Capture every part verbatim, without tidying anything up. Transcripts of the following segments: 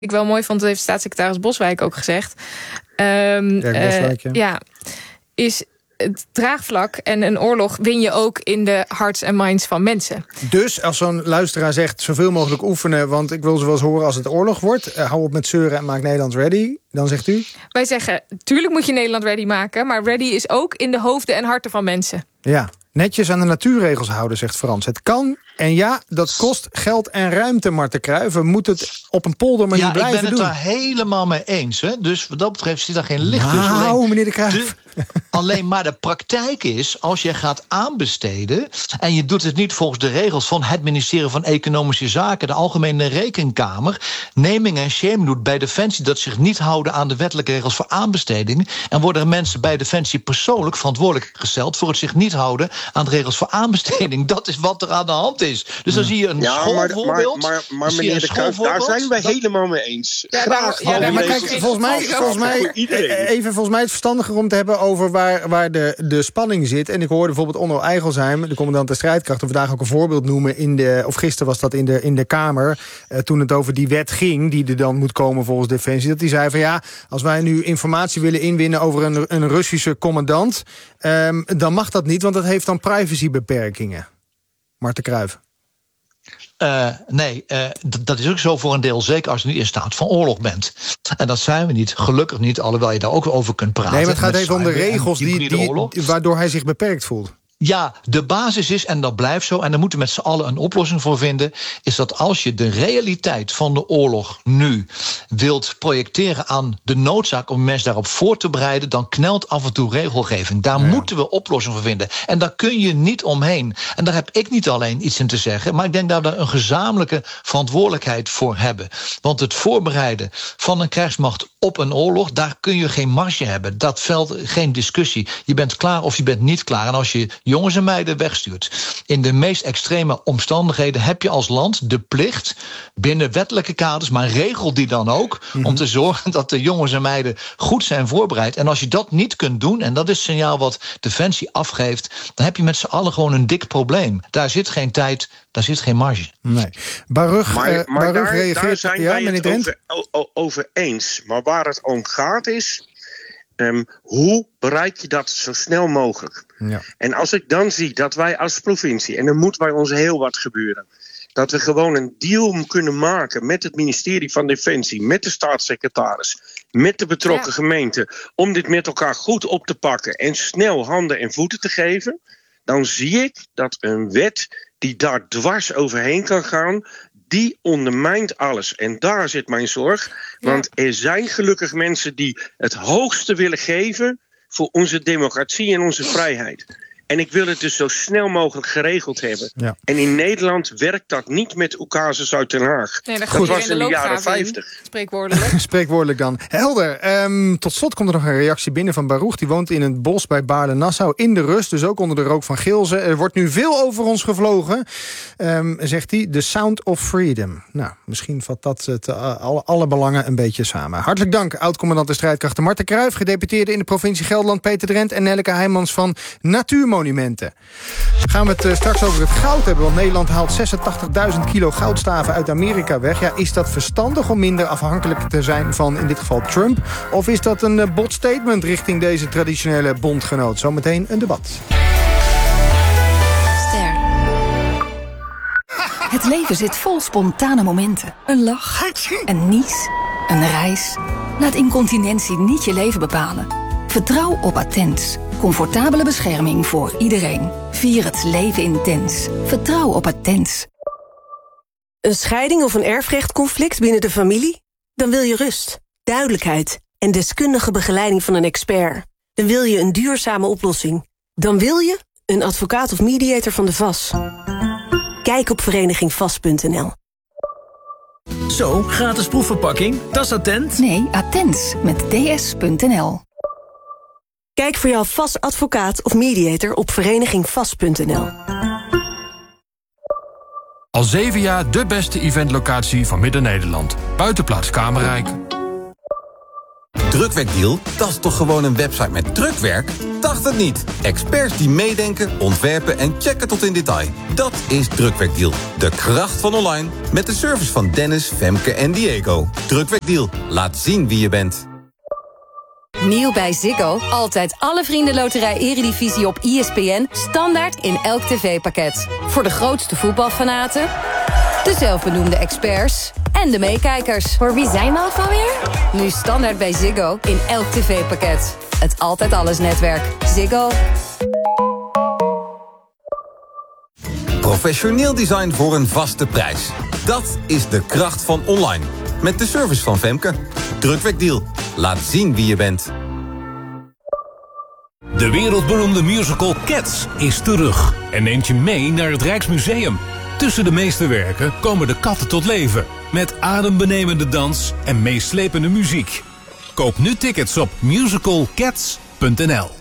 ik wel mooi vond, dat heeft staatssecretaris Boswijk ook gezegd. Um, ja, Boswijk, ja. Uh, ja, is het draagvlak en een oorlog win je ook in de hearts en minds van mensen. Dus als zo'n luisteraar zegt, zoveel mogelijk oefenen, want ik wil ze wel eens horen als het oorlog wordt. Uh, hou op met zeuren en maak Nederland ready. Dan zegt u? Wij zeggen, tuurlijk moet je Nederland ready maken, maar ready is ook in de hoofden en harten van mensen. Ja, netjes aan de natuurregels houden, zegt Frans. Het kan, en ja, dat kost geld en ruimte, Marten Cruijff. We moeten het op een poldermanier ja, blijven doen. Ja, ik ben het daar helemaal mee eens. Hè? Dus wat dat betreft zit daar geen licht tussen. Nou, alleen, meneer de Cruijff. De, alleen maar de praktijk is, als je gaat aanbesteden en je doet het niet volgens de regels van het ministerie van Economische Zaken, de Algemene Rekenkamer, naming en shame doet bij Defensie dat zich niet houden aan de wettelijke regels voor aanbesteding, en worden er mensen bij Defensie persoonlijk verantwoordelijk gesteld voor het zich niet houden aan de regels voor aanbesteding. Dat is wat er aan de hand is. Dus dan zie je een ja, schoolvoorbeeld. Maar, maar, maar, maar meneer de Cruijff, daar zijn we dat... helemaal mee eens. Ja, Graag. ja, ja, maar kijk, volgens mij, volgens mij even volgens mij het verstandiger om te hebben over waar, waar de, de spanning zit. En ik hoorde bijvoorbeeld Onno Eigelsheim, de commandant der strijdkrachten, vandaag ook een voorbeeld noemen in de, of gisteren was dat in de, in de Kamer, uh, toen het over die wet ging, die er dan moet komen volgens Defensie, dat hij zei van ja, als wij nu informatie willen inwinnen over een, een Russische commandant, um, dan mag dat niet, want dat heeft dan privacybeperkingen. Marten Cruijff. Uh, nee, uh, d- dat is ook zo voor een deel, zeker als je niet in staat van oorlog bent. En dat zijn we niet, gelukkig niet, alhoewel je daar ook over kunt praten. Nee, maar het gaat even om de regels die, die, die, waardoor hij zich beperkt voelt. Ja, de basis is, en dat blijft zo, en daar moeten we met z'n allen een oplossing voor vinden, is dat als je de realiteit van de oorlog nu wilt projecteren aan de noodzaak om mensen daarop voor te bereiden, dan knelt af en toe regelgeving. Daar ja. moeten we oplossingen voor vinden. En daar kun je niet omheen. En daar heb ik niet alleen iets in te zeggen, maar ik denk dat we een gezamenlijke verantwoordelijkheid voor hebben. Want het voorbereiden van een krijgsmacht op een oorlog, daar kun je geen marge hebben. Dat valt geen discussie. Je bent klaar of je bent niet klaar. En als je jongens en meiden wegstuurt in de meest extreme omstandigheden, heb je als land de plicht, binnen wettelijke kaders, maar regel die dan ook, mm-hmm. om te zorgen dat de jongens en meiden goed zijn voorbereid. En als je dat niet kunt doen, en dat is het signaal wat Defensie afgeeft, dan heb je met z'n allen gewoon een dik probleem. Daar zit geen tijd, daar zit geen marge. Nee. Baruch, maar, uh, maar Baruch daar, reageert. daar zijn ja, wij het over, o, over eens. Maar waar het om gaat is, Um, hoe bereik je dat zo snel mogelijk? Ja. En als ik dan zie dat wij als provincie, en er moet bij ons heel wat gebeuren, dat we gewoon een deal kunnen maken met het ministerie van Defensie, met de staatssecretaris, met de betrokken ja. gemeente, om dit met elkaar goed op te pakken en snel handen en voeten te geven, dan zie ik dat een wet die daar dwars overheen kan gaan, die ondermijnt alles. En daar zit mijn zorg. Want er zijn gelukkig mensen die het hoogste willen geven voor onze democratie en onze vrijheid. En ik wil het dus zo snel mogelijk geregeld hebben. Ja. En in Nederland werkt dat niet met oekazes uit Den Haag. Nee, dat Goed, was in de, de jaren vijftig. Spreekwoordelijk. Spreekwoordelijk dan. Helder. Um, tot slot komt er nog een reactie binnen van Baruch. Die woont in het bos bij Baarle-Nassau in de rust. Dus ook onder de rook van Geelze. Er wordt nu veel over ons gevlogen. Um, zegt hij, the sound of freedom. Nou, misschien vat dat het, uh, alle, alle belangen een beetje samen. Hartelijk dank, oud-commandant de strijdkrachten Marten Cruijff, gedeputeerde in de provincie Gelderland Peter Drent en Nelleke Heijmans van Natuurmonumenten. Gaan we het uh, straks over het goud hebben, want Nederland haalt zesentachtigduizend kilo goudstaven uit Amerika weg. Ja, is dat verstandig om minder afhankelijk te zijn van in dit geval Trump? Of is dat een uh, bot statement richting deze traditionele bondgenoot? Zometeen een debat. Ster. Het leven zit vol spontane momenten. Een lach, een nies, een reis. Laat incontinentie niet je leven bepalen. Vertrouw op Attens. Comfortabele bescherming voor iedereen. Vier het leven intens. Vertrouw op Attens. Een scheiding of een erfrechtconflict binnen de familie? Dan wil je rust, duidelijkheid en deskundige begeleiding van een expert. Dan wil je een duurzame oplossing. Dan wil je een advocaat of mediator van de V A S. Kijk op vereniging vast punt n l. Zo, gratis proefverpakking. Dat is Attent? Nee, Attens met d s punt n l. Kijk voor jouw V A S-advocaat of mediator op vereniging vast punt n l. Al zeven jaar de beste eventlocatie van Midden-Nederland. Buitenplaats Kamerrijk. Drukwerkdeal? Dat is toch gewoon een website met drukwerk? Dacht het niet. Experts die meedenken, ontwerpen en checken tot in detail. Dat is Drukwerkdeal. De kracht van online. Met de service van Dennis, Femke en Diego. Drukwerkdeal. Laat zien wie je bent. Nieuw bij Ziggo. Altijd alle vriendenloterij Eredivisie op E S P N. Standaard in elk tv-pakket. Voor de grootste voetbalfanaten, de zelfbenoemde experts en de meekijkers. Voor wie zijn we al alweer? Nu standaard bij Ziggo in elk tv-pakket. Het Altijd Alles netwerk. Ziggo. Professioneel design voor een vaste prijs. Dat is de kracht van online. Met de service van Femke. Drukwerkdeal. Laat zien wie je bent. De wereldberoemde musical Cats is terug en neemt je mee naar het Rijksmuseum. Tussen de meesterwerken komen de katten tot leven. Met adembenemende dans en meeslepende muziek. Koop nu tickets op musical cats punt n l.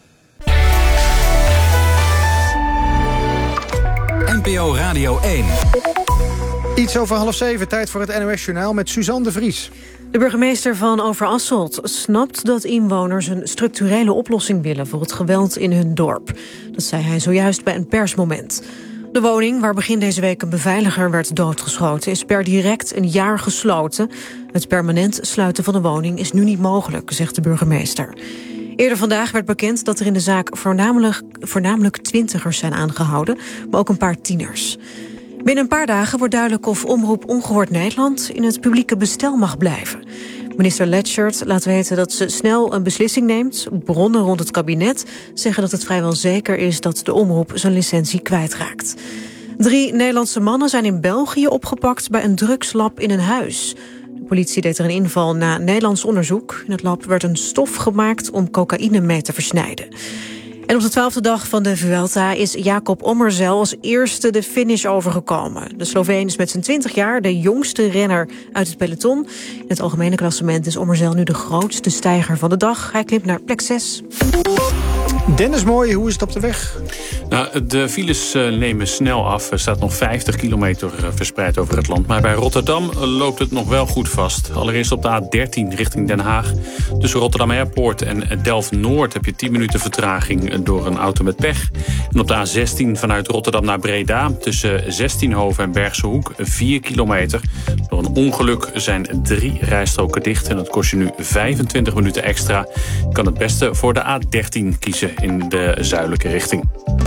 N P O Radio één. Iets over half zeven, tijd voor het N O S-journaal met Suzanne de Vries. De burgemeester van Overasselt snapt dat inwoners een structurele oplossing willen voor het geweld in hun dorp. Dat zei hij zojuist bij een persmoment. De woning, waar begin deze week een beveiliger werd doodgeschoten, is per direct een jaar gesloten. Het permanent sluiten van de woning is nu niet mogelijk, zegt de burgemeester. Eerder vandaag werd bekend dat er in de zaak voornamelijk, voornamelijk twintigers zijn aangehouden, maar ook een paar tieners. Binnen een paar dagen wordt duidelijk of Omroep Ongehoord Nederland in het publieke bestel mag blijven. Minister Letchert laat weten dat ze snel een beslissing neemt. Bronnen rond het kabinet zeggen dat het vrijwel zeker is dat de omroep zijn licentie kwijtraakt. Drie Nederlandse mannen zijn in België opgepakt bij een drugslab in een huis. De politie deed er een inval na Nederlands onderzoek. In het lab werd een stof gemaakt om cocaïne mee te versnijden. En op de twaalfde dag van de Vuelta is Jacob Ommerzel als eerste de finish overgekomen. De Sloveen is met zijn twintig jaar de jongste renner uit het peloton. In het algemene klassement is Ommerzel nu de grootste stijger van de dag. Hij klimt naar plek zes. Dennis Mooij, hoe is het op de weg? Nou, de files uh, nemen snel af. Er staat nog vijftig kilometer uh, verspreid over het land. Maar bij Rotterdam uh, loopt het nog wel goed vast. Allereerst op de A dertien richting Den Haag. Tussen Rotterdam Airport en Delft-Noord heb je tien minuten vertraging door een auto met pech. En op de A zestien vanuit Rotterdam naar Breda. Tussen Zestienhoven en Bergse Hoek vier kilometer. Door een ongeluk zijn drie rijstroken dicht. En dat kost je nu vijfentwintig minuten extra. Je kan het beste voor de A dertien kiezen in de zuidelijke richting.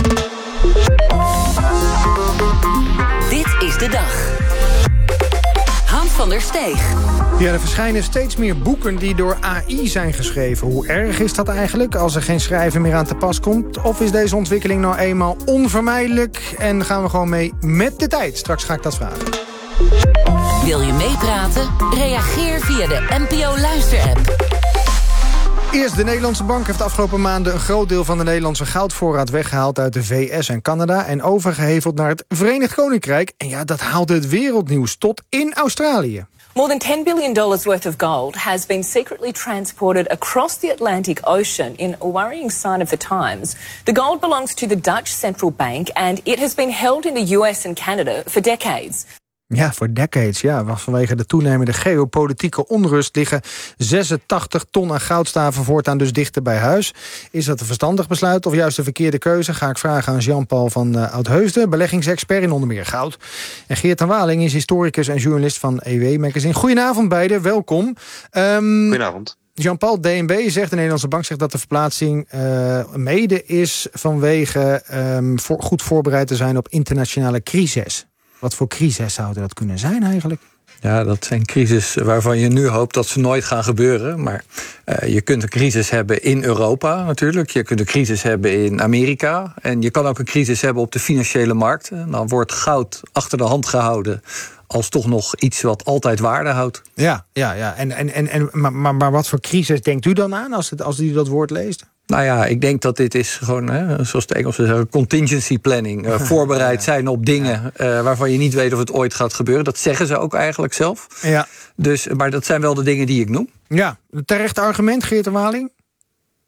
Dit is de dag. Hans van der Steeg. Ja, er verschijnen steeds meer boeken die door A I zijn geschreven. Hoe erg is dat eigenlijk als er geen schrijven meer aan te pas komt? Of is deze ontwikkeling nou eenmaal onvermijdelijk? En gaan we gewoon mee met de tijd? Straks ga ik dat vragen. Wil je meepraten? Reageer via de N P O-luisterapp. Eerst, de Nederlandse bank heeft afgelopen maanden een groot deel van de Nederlandse goudvoorraad weggehaald uit de V S en Canada en overgeheveld naar het Verenigd Koninkrijk. En ja, dat haalde het wereldnieuws tot in Australië. More than ten billion dollars worth of gold has been secretly transported across the Atlantic Ocean in a worrying sign of the times. The gold belongs to the Dutch Central Bank and it has been held in the U S and Canada for decades. Ja, voor decades, ja. Want vanwege de toenemende geopolitieke onrust liggen zesentachtig ton aan goudstaven voortaan dus dichter bij huis. Is dat een verstandig besluit of juist de verkeerde keuze? Ga ik vragen aan Jean-Paul van uh, Oudheusden, beleggingsexpert in onder meer goud. En Geert ten Waling is historicus en journalist van E W Magazine. Goedenavond beiden, welkom. Um, Goedenavond. Jean-Paul, D N B zegt, de Nederlandse bank zegt dat de verplaatsing uh, mede is vanwege um, voor, goed voorbereid te zijn op internationale crisis. Wat voor crisis zouden dat kunnen zijn eigenlijk? Ja, dat zijn crises waarvan je nu hoopt dat ze nooit gaan gebeuren. Maar uh, je kunt een crisis hebben in Europa natuurlijk. Je kunt een crisis hebben in Amerika. En je kan ook een crisis hebben op de financiële markten. Dan wordt goud achter de hand gehouden als toch nog iets wat altijd waarde houdt. Ja, ja, ja. En, en, en, en, maar, maar, maar wat voor crisis denkt u dan aan als, het, als u dat woord leest? Nou ja, ik denk dat dit is gewoon, hè, zoals de Engelsen zeggen, contingency planning. Uh, voorbereid zijn op dingen uh, waarvan je niet weet of het ooit gaat gebeuren. Dat zeggen ze ook eigenlijk zelf. Ja. Dus, maar dat zijn wel de dingen die ik noem. Ja, terecht argument, Geert de Waling?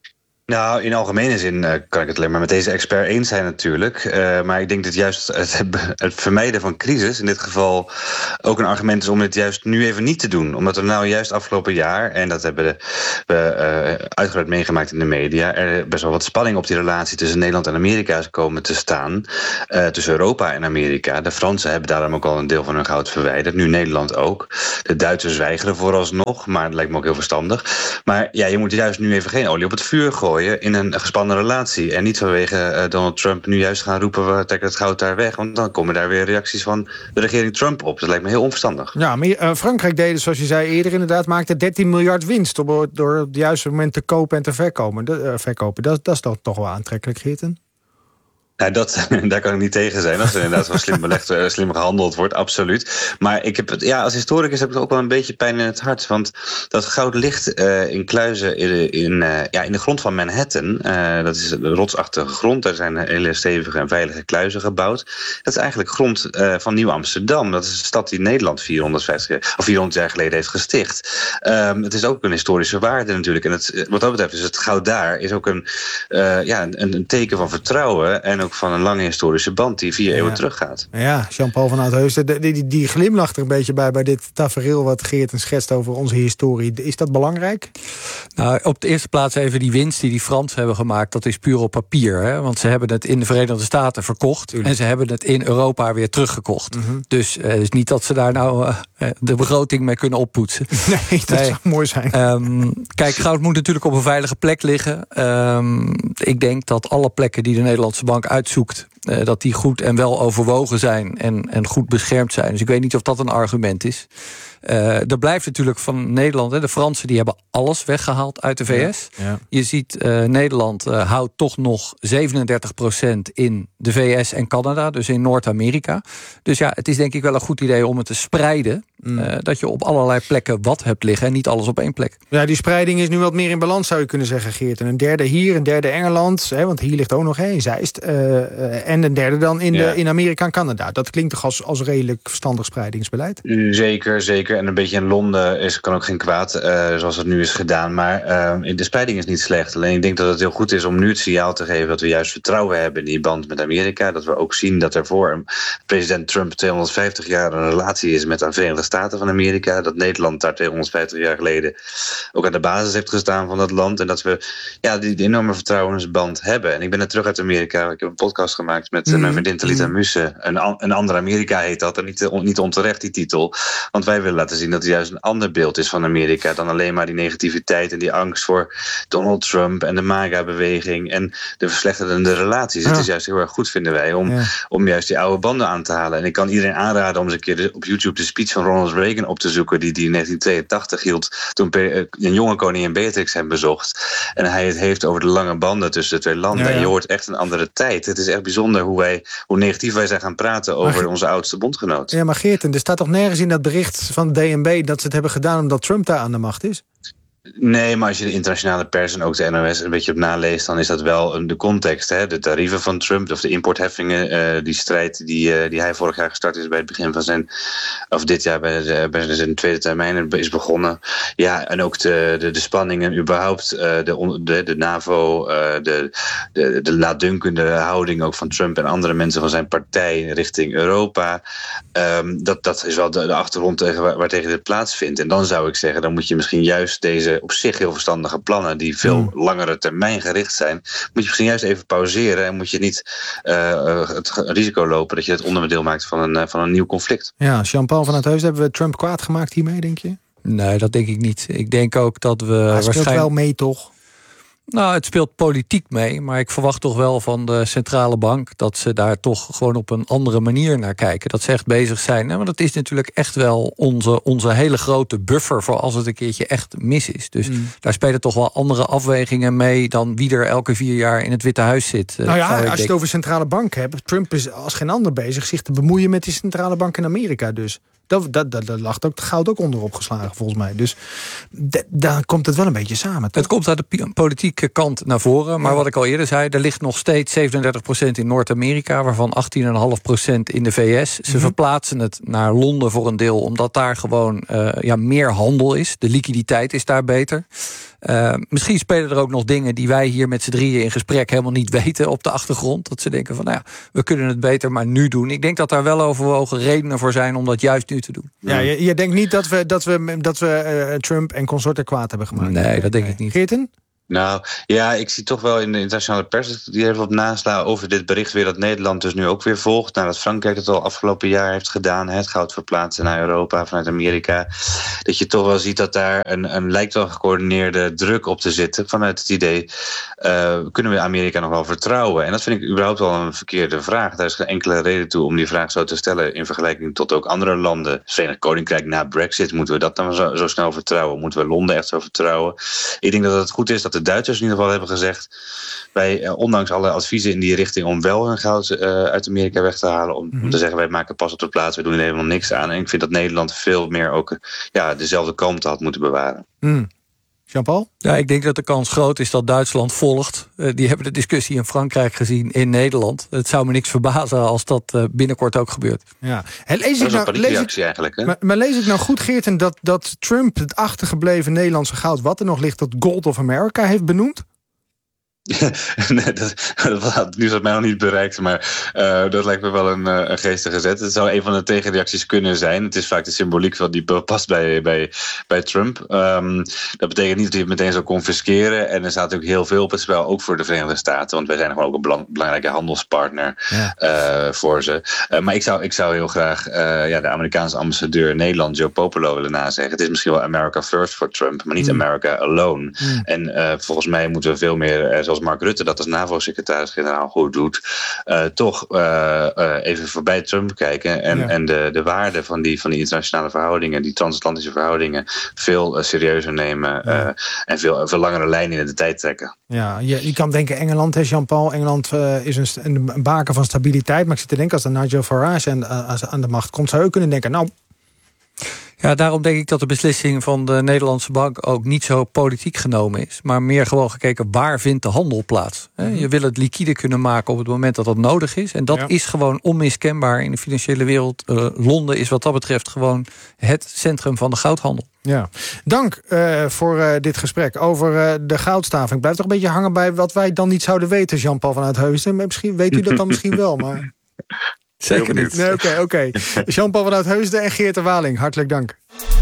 Nou, in algemene zin uh, kan ik het alleen maar met deze expert eens zijn natuurlijk. Uh, maar ik denk dat juist het, het vermijden van crisis in dit geval ook een argument is om het juist nu even niet te doen. Omdat er nou juist afgelopen jaar, en dat hebben we uh, uitgebreid meegemaakt in de media, er best wel wat spanning op die relatie tussen Nederland en Amerika is komen te staan. Uh, tussen Europa en Amerika. De Fransen hebben daarom ook al een deel van hun goud verwijderd. Nu Nederland ook. De Duitsers weigeren vooralsnog, maar dat lijkt me ook heel verstandig. Maar ja, je moet juist nu even geen olie op het vuur gooien in een gespannen relatie. En niet vanwege uh, Donald Trump nu juist gaan roepen, we trekken het goud daar weg. Want dan komen daar weer reacties van de regering Trump op. Dat lijkt me heel onverstandig. Ja, maar uh, Frankrijk deed, zoals je zei eerder inderdaad, maakte dertien miljard winst door, door op het juiste moment te kopen en te verkopen. De, uh, verkopen. Dat, dat is toch, toch wel aantrekkelijk, Geerten? Nou, dat, daar kan ik niet tegen zijn. Als er inderdaad wel slim belegd, uh, slim gehandeld wordt, absoluut. Maar ik heb het, ja, als historicus heb ik ook wel een beetje pijn in het hart. Want dat goud ligt uh, in kluizen in, in, uh, ja, in de grond van Manhattan. Uh, dat is de rotsachtige grond. Daar zijn hele stevige en veilige kluizen gebouwd. Dat is eigenlijk grond uh, van Nieuw-Amsterdam. Dat is een stad die Nederland vierhonderdvijftig, of vierhonderd jaar geleden heeft gesticht. Um, het is ook een historische waarde natuurlijk. En het, wat dat betreft is het goud daar is ook een, uh, ja, een, een teken van vertrouwen en ook van een lange historische band die vier ja. eeuwen teruggaat. Ja, Jean-Paul van Oudheusden, die, die, die glimlacht er een beetje bij bij dit tafereel wat Geerten schetst over onze historie. Is dat belangrijk? Nou, op de eerste plaats even die winst die die Fransen hebben gemaakt, dat is puur op papier. Hè? Want ze hebben het in de Verenigde Staten verkocht Tuurlijk. en ze hebben het in Europa weer teruggekocht. Mm-hmm. Dus het uh, is niet dat ze daar nou uh, de begroting mee kunnen oppoetsen. Nee, dat nee. zou mooi zijn. Um, kijk, goud moet natuurlijk op een veilige plek liggen. Um, ik denk dat alle plekken die de Nederlandse bank uitzoekt, uh, dat die goed en wel overwogen zijn en, en goed beschermd zijn. Dus ik weet niet of dat een argument is. Uh, er blijft natuurlijk van Nederland, hè, de Fransen die hebben alles weggehaald uit de V S. Ja, ja. Je ziet, uh, Nederland uh, houdt toch nog zevenendertig procent in de V S en Canada, dus in Noord-Amerika. Dus ja, het is denk ik wel een goed idee om het te spreiden. Mm. Uh, dat je op allerlei plekken wat hebt liggen en niet alles op één plek. Ja, die spreiding is nu wat meer in balans, zou je kunnen zeggen, Geert. En een derde hier, een derde Engeland, hè, want hier ligt ook nog een Zeist. Uh, uh, en een derde dan in, ja. de, in Amerika en Canada. Dat klinkt toch als, als redelijk verstandig spreidingsbeleid? Zeker, zeker. En een beetje in Londen is, kan ook geen kwaad, uh, zoals het nu is gedaan. Maar uh, de spreiding is niet slecht. Alleen ik denk dat het heel goed is om nu het signaal te geven dat we juist vertrouwen hebben in die band met Amerika. Dat we ook zien dat er voor president Trump tweehonderdvijftig jaar een relatie is met de Verenigde Staten van Amerika. Dat Nederland daar tweehonderdvijftig jaar geleden ook aan de basis heeft gestaan van dat land. En dat we ja, die, die enorme vertrouwensband hebben. En ik ben net terug uit Amerika. Ik heb een podcast gemaakt met mm-hmm. mijn vriendin Talita Musse. Een, een ander Amerika heet dat. En niet, niet onterecht die titel. Want wij willen laten zien dat het juist een ander beeld is van Amerika dan alleen maar die negativiteit en die angst voor Donald Trump en de MAGA-beweging en de verslechterende relaties. Ja. Het is juist heel erg goed, vinden wij, om, ja. om juist die oude banden aan te halen. En ik kan iedereen aanraden om eens een keer de, op YouTube de speech van Ronald Reagan op te zoeken, die die in negentien tweeëntachtig hield toen een jonge koningin Beatrix hem bezocht. En hij het heeft over de lange banden tussen de twee landen. Ja, ja. En je hoort echt een andere tijd. Het is echt bijzonder hoe, wij, hoe negatief wij zijn gaan praten over maar, onze oudste bondgenoot. Ja, maar Geerten, er staat toch nergens in dat bericht van D N B dat ze het hebben gedaan omdat Trump daar aan de macht is? Nee, maar als je de internationale pers en ook de N O S een beetje op naleest, dan is dat wel de context. Hè? De tarieven van Trump of de importheffingen, uh, die strijd die, uh, die hij vorig jaar gestart is bij het begin van zijn, of dit jaar bij, de, bij zijn tweede termijn is begonnen. Ja, en ook de, de, de spanningen überhaupt, uh, de, de, de NAVO, uh, de, de, de laatdunkende houding ook van Trump en andere mensen van zijn partij richting Europa. Um, dat, dat is wel de, de achtergrond tegen waar, waar tegen dit plaatsvindt. En dan zou ik zeggen, dan moet je misschien juist deze op zich heel verstandige plannen die veel mm. langere termijn gericht zijn, moet je misschien juist even pauzeren en moet je niet uh, het risico lopen dat je het onderdeel maakt van een, uh, van een nieuw conflict. Ja, Jean-Paul van Oudheusden, hebben we Trump kwaad gemaakt hiermee, denk je? Nee, dat denk ik niet. Ik denk ook dat we Hij waarschijnlijk speelt wel mee, toch? Nou, het speelt politiek mee, maar ik verwacht toch wel van de centrale bank dat ze daar toch gewoon op een andere manier naar kijken. Dat ze echt bezig zijn. Want dat is natuurlijk echt wel onze, onze hele grote buffer voor als het een keertje echt mis is. Dus mm. daar spelen toch wel andere afwegingen mee dan wie er elke vier jaar in het Witte Huis zit. Nou ja, als je het over centrale banken hebt, Trump is als geen ander bezig zich te bemoeien met die centrale bank in Amerika dus. Dat, dat, dat, dat lag ook het goud ook onder opgeslagen volgens mij. Dus d- dan komt het wel een beetje samen. Toch? Het komt uit de politieke kant naar voren. Maar ja. wat ik al eerder zei, er ligt nog steeds zevenendertig procent in Noord-Amerika, waarvan achttien komma vijf procent in de V S. Ze mm-hmm. verplaatsen het naar Londen voor een deel, omdat daar gewoon uh, ja, meer handel is. De liquiditeit is daar beter. Uh, misschien spelen er ook nog dingen die wij hier met z'n drieën in gesprek helemaal niet weten op de achtergrond. Dat ze denken van, nou ja, we kunnen het beter maar nu doen. Ik denk dat daar wel overwogen redenen voor zijn om dat juist nu te doen. Ja, je, je denkt niet dat we, dat we, dat we uh, Trump en consorten kwaad hebben gemaakt? Nee, dat denk nee. ik niet. Geerten? Nou, ja, ik zie toch wel in de internationale pers die even op naslaan over dit bericht weer dat Nederland dus nu ook weer volgt. Nadat Frankrijk het al afgelopen jaar heeft gedaan, het goud verplaatsen naar Europa vanuit Amerika. Dat je toch wel ziet dat daar een, een lijkt wel gecoördineerde druk op te zitten vanuit het idee, uh, kunnen we Amerika nog wel vertrouwen? En dat vind ik überhaupt wel een verkeerde vraag. Daar is geen enkele reden toe om die vraag zo te stellen in vergelijking tot ook andere landen. Het Verenigd Koninkrijk na Brexit, moeten we dat dan zo, zo snel vertrouwen? Moeten we Londen echt zo vertrouwen? Ik denk dat het goed is dat de Duitsers in ieder geval hebben gezegd, wij, eh, ondanks alle adviezen in die richting om wel hun goud uh, uit Amerika weg te halen, om, mm-hmm. om te zeggen wij maken pas op de plaats, we doen er helemaal niks aan. En ik vind dat Nederland veel meer ook ja, dezelfde kalmte had moeten bewaren. Mm. Jean-Paul? Ja, ik denk dat de kans groot is dat Duitsland volgt. Uh, die hebben de discussie in Frankrijk gezien in Nederland. Het zou me niks verbazen als dat uh, binnenkort ook gebeurt. Ja. En lees dat ik is nou, een reactie eigenlijk. Hè? Maar, maar lees ik nou goed, Geerten, dat, dat Trump het achtergebleven Nederlandse goud, wat er nog ligt, tot Gold of America heeft benoemd? nee, dat, dat had nieuws had mij nog niet bereikt, maar uh, dat lijkt me wel een, uh, een geestige zet. Het zou een van de tegenreacties kunnen zijn. Het is vaak de symboliek van die past bij, bij, bij Trump. Um, dat betekent niet dat hij het meteen zou confisceren. En er staat natuurlijk heel veel op het spel, ook voor de Verenigde Staten. Want wij zijn gewoon ook een belang, belangrijke handelspartner ja. uh, voor ze. Uh, maar ik zou, ik zou heel graag uh, ja, de Amerikaanse ambassadeur in Nederland, Joe Popolo, willen nazeggen. Het is misschien wel America first voor Trump, maar niet mm. America alone. Mm. En uh, volgens mij moeten we veel meer, uh, zoals Mark Rutte dat als NAVO-secretaris-generaal goed doet, uh, toch uh, uh, even voorbij Trump kijken en, ja. en de, de waarde van die, van die internationale verhoudingen, die transatlantische verhoudingen, veel uh, serieuzer nemen uh, ja. en veel, veel langere lijnen in de tijd trekken. Ja, je, je kan denken Engeland, hè, Jean-Paul, Engeland uh, is een, een baken van stabiliteit, maar ik zit te denken als de Nigel Farage aan, uh, aan de macht komt, zou je kunnen denken, nou... Ja, daarom denk ik dat de beslissing van de Nederlandse bank ook niet zo politiek genomen is. Maar meer gewoon gekeken, waar vindt de handel plaats? Je wil het liquide kunnen maken op het moment dat dat nodig is. En dat ja. is gewoon onmiskenbaar in de financiële wereld. Uh, Londen is wat dat betreft gewoon het centrum van de goudhandel. Ja, dank uh, voor uh, dit gesprek over uh, de goudstaaf. Ik blijf toch een beetje hangen bij wat wij dan niet zouden weten, Jean-Paul vanuit Heusden. Misschien weet u dat dan misschien wel, maar... Zeker niet. Nee, Oké, oké. Okay. Jean-Paul vanuit Heusden en Geert de Waling, hartelijk dank.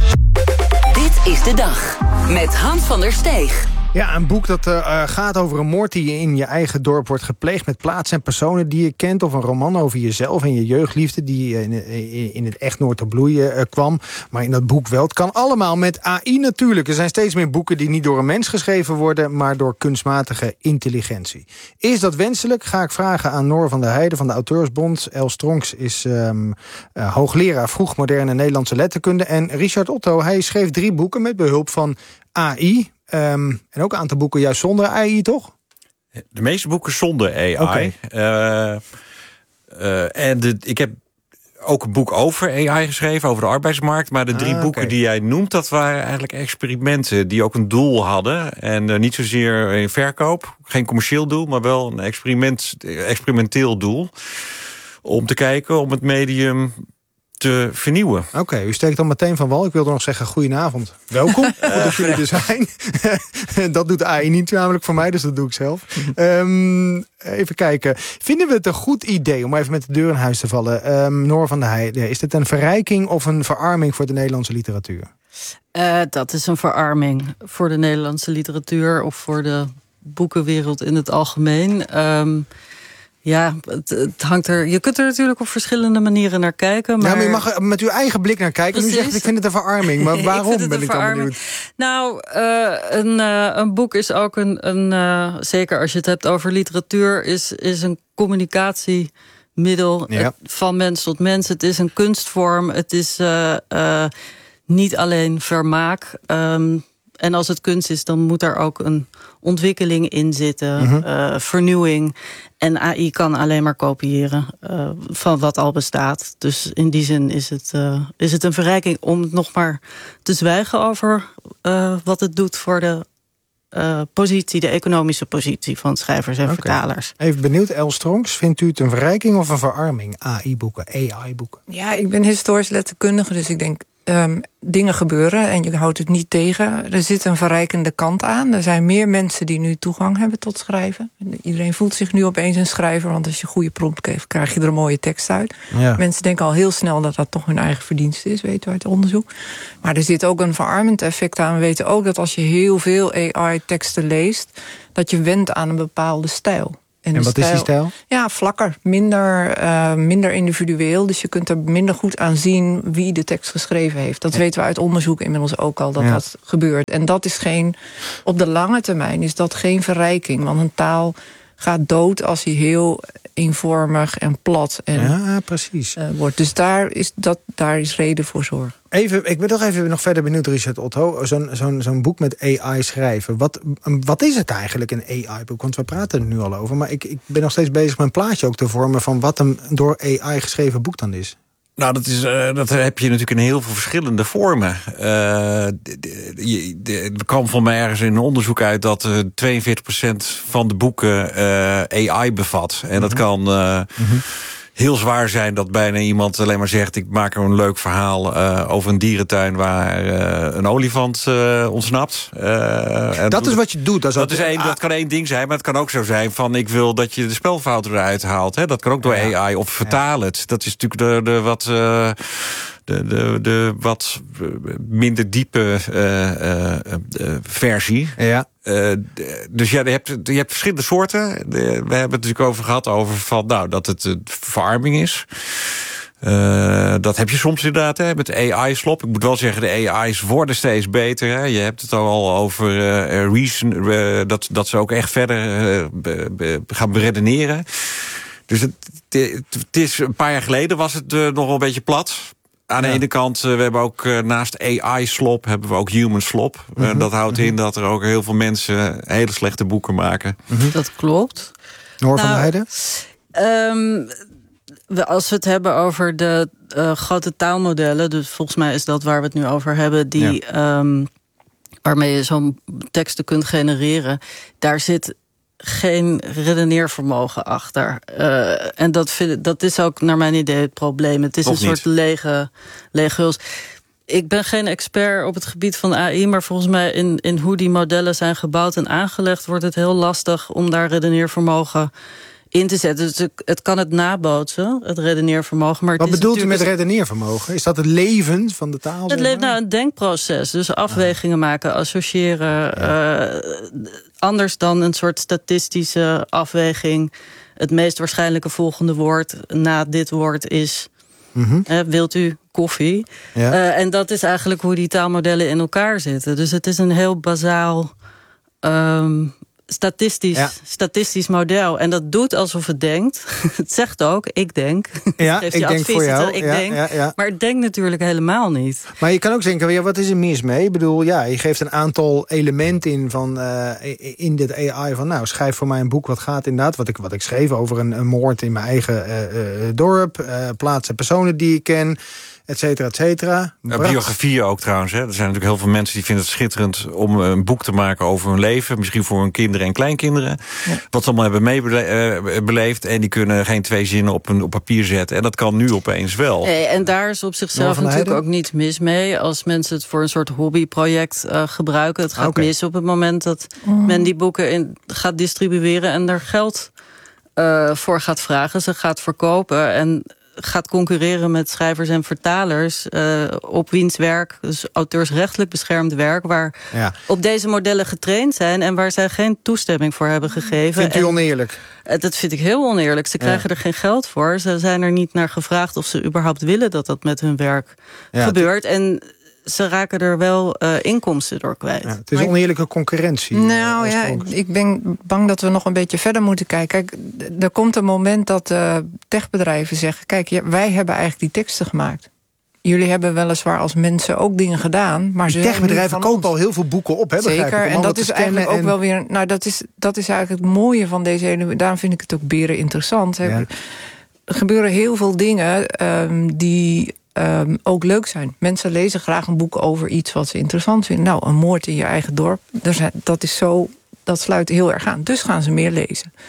Dit is de dag met Hans van der Steeg. Ja, een boek dat uh, gaat over een moord die in je eigen dorp wordt gepleegd met plaatsen en personen die je kent. Of een roman over jezelf en je jeugdliefde die in, in, in het echt nooit te bloeien uh, kwam. Maar in dat boek wel. Het kan allemaal met A I natuurlijk. Er zijn steeds meer boeken die niet door een mens geschreven worden, maar door kunstmatige intelligentie. Is dat wenselijk? Ga ik vragen aan Noor van der Heijden van de Auteursbond. Els Stronks is um, uh, hoogleraar vroegmoderne Nederlandse letterkunde. En Richard Otto, hij schreef drie boeken met behulp van A I. Um, en ook een aantal boeken juist zonder A I, toch? De meeste boeken zonder A I. Okay. Uh, uh, en de, ik heb ook een boek over A I geschreven, over de arbeidsmarkt. Maar de drie ah, boeken okay. die jij noemt, dat waren eigenlijk experimenten die ook een doel hadden. En uh, niet zozeer een verkoop, geen commercieel doel, maar wel een experiment, experimenteel doel. Om te kijken om het medium te vernieuwen. Oké, okay, u steekt dan meteen van wal. Ik wilde nog zeggen, goedenavond. Welkom, goed dat jullie er zijn. Dat doet A I niet namelijk voor mij, dus dat doe ik zelf. Um, even kijken. Vinden we het een goed idee, om even met de deur in huis te vallen? Um, Noor van der Heijden, is dit een verrijking of een verarming voor de Nederlandse literatuur? Uh, dat is een verarming voor de Nederlandse literatuur of voor de boekenwereld in het algemeen. Um, Ja, het, het hangt er. Je kunt er natuurlijk op verschillende manieren naar kijken. Maar... Ja, maar je mag er met uw eigen blik naar kijken. Precies. Nu zegt ik vind het een verarming. Maar waarom ik ben ik dan benieuwd? Nou, uh, een, uh, een boek is ook een, een uh, zeker als je het hebt over literatuur, is, is een communicatiemiddel ja. het, van mens tot mens. Het is een kunstvorm. Het is uh, uh, niet alleen vermaak. Um, En als het kunst is, dan moet er ook een ontwikkeling in zitten. Mm-hmm. uh, vernieuwing. En A I kan alleen maar kopiëren uh, van wat al bestaat. Dus in die zin is het, uh, is het een verrijking om nog maar te zwijgen over uh, wat het doet voor de uh, positie, de economische positie van schrijvers en okay. vertalers. Even benieuwd, Els Stronks, vindt u het een verrijking of een verarming? A I-boeken, A I-boeken? Ja, ik ben historisch letterkundige, dus ik denk Um, dingen gebeuren en je houdt het niet tegen. Er zit een verrijkende kant aan. Er zijn meer mensen die nu toegang hebben tot schrijven. Iedereen voelt zich nu opeens een schrijver, want als je goede prompt geeft, krijg je er een mooie tekst uit. Ja. Mensen denken al heel snel dat dat toch hun eigen verdienste is, weten we uit onderzoek. Maar er zit ook een verarmend effect aan. We weten ook dat als je heel veel A I-teksten leest, dat je wendt aan een bepaalde stijl. En, en wat stijl, is die stijl? Ja, vlakker, minder, uh, minder individueel. Dus je kunt er minder goed aan zien wie de tekst geschreven heeft. Dat ja. weten we uit onderzoek inmiddels ook al, dat ja. dat gebeurt. En dat is geen, op de lange termijn is dat geen verrijking. Want een taal gaat dood als hij heel eenvormig en plat en, ja, precies. Uh, wordt. Dus daar is, dat, daar is reden voor zorg. Even, ik ben toch even nog verder benieuwd, Richard Otto. Zo'n zo'n zo'n boek met A I schrijven. Wat, wat is het eigenlijk, een A I-boek? Want we praten er nu al over. Maar ik, ik ben nog steeds bezig met een plaatje ook te vormen van wat een door A I geschreven boek dan is. Nou, dat, is, uh, dat heb je natuurlijk in heel veel verschillende vormen. Uh, er kwam van mij ergens in een onderzoek uit dat uh, tweeënveertig procent van de boeken uh, A I bevat. En dat kan uh, mm-hmm. heel zwaar zijn dat bijna iemand alleen maar zegt, ik maak er een leuk verhaal uh, over een dierentuin waar uh, een olifant uh, ontsnapt. Uh, en dat is wat je doet. Dat, is dat, is één, dat kan één ding zijn, maar het kan ook zo zijn van, ik wil dat je de spelfouten eruit haalt. Hè? Dat kan ook door ja. A I, of vertaal het. Dat is natuurlijk de, de wat... Uh, De, de, de wat minder diepe uh, uh, uh, versie. Ja. Uh, dus ja, je hebt, je hebt verschillende soorten. We hebben het natuurlijk over gehad over van, nou, dat het uh, verarming is. Uh, dat heb je soms inderdaad, hè, met A I-slop. Ik moet wel zeggen, de A I's worden steeds beter. Hè. Je hebt het al over uh, reason, uh, dat, dat ze ook echt verder uh, be, be, gaan beredeneren. Dus het, het is, een paar jaar geleden was het uh, nog wel een beetje plat. Aan de ja. ene kant, we hebben ook uh, naast A I-slop, hebben we ook human slop. Mm-hmm. Uh, dat houdt in dat er ook heel veel mensen hele slechte boeken maken. Mm-hmm. Dat klopt. Noor van nou, der Heijden? Um, als we het hebben over de uh, grote taalmodellen, dus volgens mij is dat waar we het nu over hebben, die, ja. um, waarmee je zo'n teksten kunt genereren, daar zit geen redeneervermogen achter. Uh, en dat, vind, dat is ook naar mijn idee het probleem. Het is of een niet. soort lege, lege huls. Ik ben geen expert op het gebied van A I, maar volgens mij in, in hoe die modellen zijn gebouwd en aangelegd, wordt het heel lastig om daar redeneervermogen in te zetten. Dus het kan het nabootsen, het redeneervermogen. Maar Wat het is bedoelt u met redeneervermogen? Is dat het leven van de taal? Het leeft nou een denkproces. Dus afwegingen ah. maken, associëren. Ja. Uh, anders dan een soort statistische afweging. Het meest waarschijnlijke volgende woord na dit woord is... Mm-hmm. Uh, wilt u koffie? Ja. Uh, en dat is eigenlijk hoe die taalmodellen in elkaar zitten. Dus het is een heel bazaal... Um, Statistisch, ja. statistisch model. En dat doet alsof het denkt. Het zegt ook, ik denk. Ja, ik denk advies, voor jou. Ik ja, denk. Ja, ja. Maar het denkt natuurlijk helemaal niet. Maar je kan ook denken, ja, wat is er mis mee? Ik bedoel, ja, je geeft een aantal elementen in, van, uh, in dit A I van, nou, schrijf voor mij een boek wat gaat inderdaad, wat ik, wat ik schreef over een, een moord in mijn eigen uh, uh, dorp, uh, plaatsen, personen die ik ken, et cetera, et cetera. Ja, biografieën ook trouwens. Hè. Er zijn natuurlijk heel veel mensen die vinden het schitterend om een boek te maken over hun leven. Misschien voor hun kinderen en kleinkinderen. Ja. Wat ze allemaal hebben meebeleefd. En die kunnen geen twee zinnen op, een, op papier zetten. En dat kan nu opeens wel. Nee, en daar is op zichzelf natuurlijk ook niets mis mee. Als mensen het voor een soort hobbyproject uh, gebruiken. Het gaat okay. mis op het moment dat mm. men die boeken in, gaat distribueren. En er geld uh, voor gaat vragen. Ze gaat verkopen. En gaat concurreren met schrijvers en vertalers uh, op wiens werk, dus auteursrechtelijk beschermd werk, waar ja. op deze modellen getraind zijn en waar zij geen toestemming voor hebben gegeven. Vindt u oneerlijk? En, dat vind ik heel oneerlijk. Ze krijgen ja. er geen geld voor. Ze zijn er niet naar gevraagd of ze überhaupt willen dat dat met hun werk ja, gebeurt. Het... En ze raken er wel uh, inkomsten door kwijt. Ja, het is maar oneerlijke concurrentie. Nou ja, ik ben bang dat we nog een beetje verder moeten kijken. Kijk, er komt een moment dat uh, techbedrijven zeggen, kijk, ja, wij hebben eigenlijk die teksten gemaakt. Jullie hebben weliswaar als mensen ook dingen gedaan, maar ze techbedrijven kopen al heel veel boeken op, hè? Zeker, en dat is eigenlijk en... ook wel weer. Nou, dat is, dat is eigenlijk het mooie van deze hele. Daarom vind ik het ook beren interessant. Ja. Er gebeuren heel veel dingen um, die um, ook leuk zijn. Mensen lezen graag een boek over iets wat ze interessant vinden. Nou, een moord in je eigen dorp, dat is zo, dat sluit heel erg aan. Dus gaan ze meer lezen.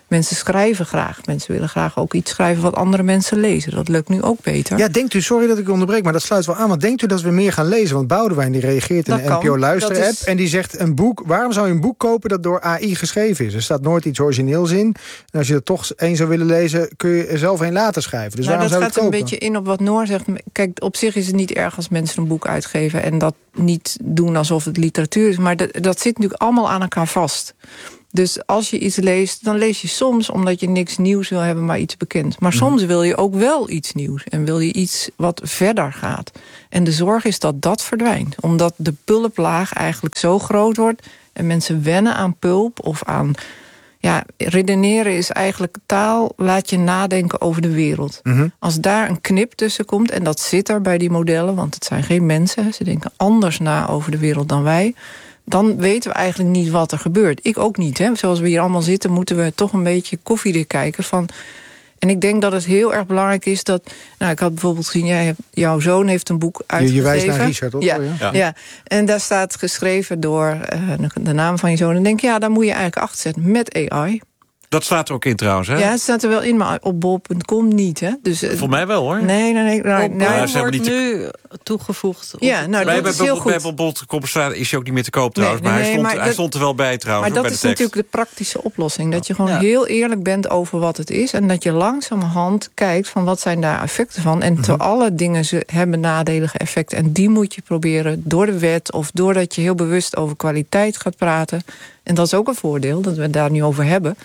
Mensen schrijven graag. Mensen willen graag ook iets schrijven wat andere mensen lezen. Dat lukt nu ook beter. Ja, denkt u, sorry dat ik u onderbreek, maar dat sluit wel aan. Want denkt u dat we meer gaan lezen? Want Boudewijn die reageert in dat de N P O-luisterapp is... en die zegt, een boek, waarom zou je een boek kopen dat door A I geschreven is? Er staat nooit iets origineels in. En als je er toch één zou willen lezen, kun je er zelf een laten schrijven. Dus nou, waarom dat zou je het gaat kopen? een beetje in op wat Noor zegt. Kijk, op zich is het niet erg als mensen een boek uitgeven en dat niet doen alsof het literatuur is. Maar dat, dat zit natuurlijk allemaal aan elkaar vast. Dus als je iets leest, dan lees je soms omdat je niks nieuws wil hebben, maar iets bekend. Maar soms wil je ook wel iets nieuws en wil je iets wat verder gaat. En de zorg is dat dat verdwijnt. Omdat de pulplaag eigenlijk zo groot wordt en mensen wennen aan pulp of aan... Ja, redeneren is eigenlijk taal, laat je nadenken over de wereld. Mm-hmm. Als daar een knip tussen komt, en dat zit er bij die modellen, want het zijn geen mensen, ze denken anders na over de wereld dan wij, dan weten we eigenlijk niet wat er gebeurt. Ik ook niet, hè. Zoals we hier allemaal zitten, moeten we toch een beetje koffiedik kijken van... En ik denk dat het heel erg belangrijk is dat... Nou, ik had bijvoorbeeld gezien, jij hebt, jouw zoon heeft een boek uitgegeven. Je, je wijst naar Richard, toch? Ja, ja. ja, en daar staat geschreven door uh, de naam van je zoon. En denk ja, daar moet je eigenlijk achter zetten met A I. Dat staat er ook in trouwens, hè? Ja, het staat er wel in, maar op bol punt com niet, hè? Dus, voor mij wel, hoor. Nee, nee, nee. Nou, op nou, nou, wordt niet nu toegevoegd. Ja, nou, dat is heel goed. Bij bol punt com is hij ook niet meer te koop trouwens. Nee, nee, maar, hij, stond, maar hij dat, stond er wel bij trouwens. Maar dat bij is de tekst. natuurlijk de praktische oplossing. Dat je gewoon ja. heel eerlijk bent over wat het is. En dat je langzamerhand kijkt van wat zijn daar effecten van. En mm-hmm. alle dingen ze hebben nadelige effecten. En die moet je proberen door de wet of doordat je heel bewust over kwaliteit gaat praten. En dat is ook een voordeel, dat we het daar nu over hebben.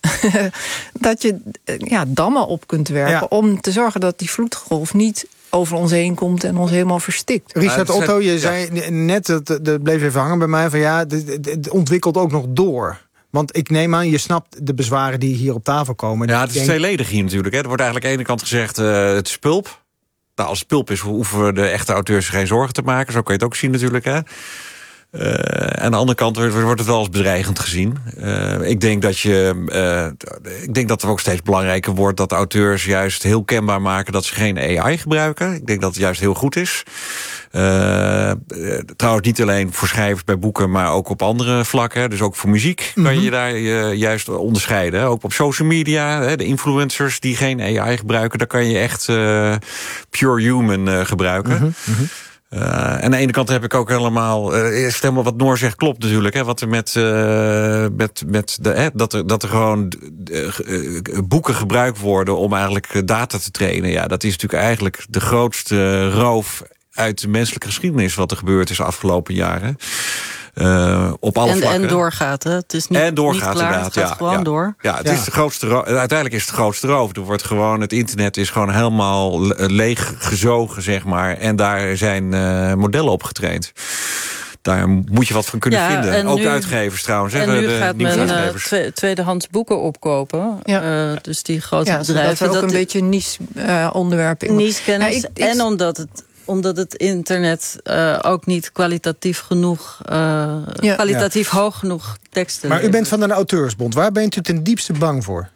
dat je ja, dammen op kunt werpen ja. om te zorgen dat die vloedgolf niet over ons heen komt en ons helemaal verstikt. Richard Otto, je zei net, dat, dat bleef even hangen bij mij, van ja, het ontwikkelt ook nog door. Want ik neem aan, je snapt de bezwaren die hier op tafel komen. Ja, het is denk... tweeledig hier natuurlijk. Hè. Er wordt eigenlijk aan de ene kant gezegd, uh, het is pulp. Nou, als het pulp is, hoeven de echte auteurs geen zorgen te maken. Zo kun je het ook zien natuurlijk, hè. Uh, aan de andere kant wordt het wel als bedreigend gezien. Uh, ik denk dat je, uh, ik denk dat het ook steeds belangrijker wordt dat auteurs juist heel kenbaar maken dat ze geen A I gebruiken. Ik denk dat het juist heel goed is. Uh, trouwens niet alleen voor schrijvers bij boeken, maar ook op andere vlakken. Dus ook voor muziek kan je, je daar uh, juist onderscheiden. Ook op social media, hè, de influencers die geen A I gebruiken, daar kan je echt uh, pure human uh, gebruiken. Mm-hmm. Mm-hmm. Uh, en aan de ene kant heb ik ook helemaal... Uh, stel maar wat Noor zegt klopt natuurlijk. Hè, wat er met, uh, met, met de, hè, dat, er, dat er gewoon uh, uh, boeken gebruikt worden om eigenlijk data te trainen. Ja, dat is natuurlijk eigenlijk de grootste roof uit de menselijke geschiedenis wat er gebeurd is de afgelopen jaren. Uh, op alle en, vlakken. En doorgaat, hè? Het is niet, en doorgaat, niet klaar, inderdaad. het gaat ja, gewoon ja. door. Ja, het ja. is de grootste ro- uiteindelijk is het de grootste roof. Er wordt gewoon, het internet is gewoon helemaal leeg gezogen, zeg maar. En daar zijn uh, modellen op getraind. Daar moet je wat van kunnen ja, vinden. Ook nu, de uitgevers trouwens. En hè, nu de gaat men uh, twe- tweedehands boeken opkopen. Ja. Uh, dus die grote ja, bedrijven. Dat is ook dat een beetje een niche uh, onderwerp in. Niche kennis. Ja, ik, ik, en omdat het... omdat het internet uh, ook niet kwalitatief genoeg, uh, ja. kwalitatief ja. hoog genoeg teksten... Maar u bent van een auteursbond. Waar bent u ten diepste bang voor?